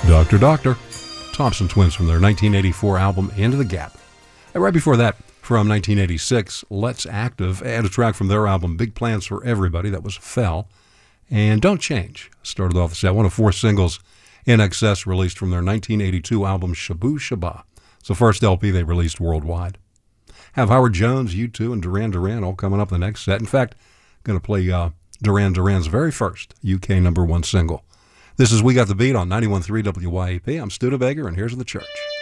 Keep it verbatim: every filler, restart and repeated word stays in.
Doctor Doctor, Thompson Twins from their nineteen eighty-four album Into the Gap. And right before that, from nineteen eighty-six, Let's Active, and a track from their album Big Plans for Everybody, that was Fell. And Don't Change started off the set, one of four singles In Excess released from their nineteen eighty-two album Shabu Shaba. It's the first L P they released worldwide. Have Howard Jones, U two, and Duran Duran all coming up in the next set. In fact, I'm going to play uh, Duran Duran's very first U K number one single. This is We Got the Beat on ninety-one point three W Y A P. I'm Studebaker, and here's The Church.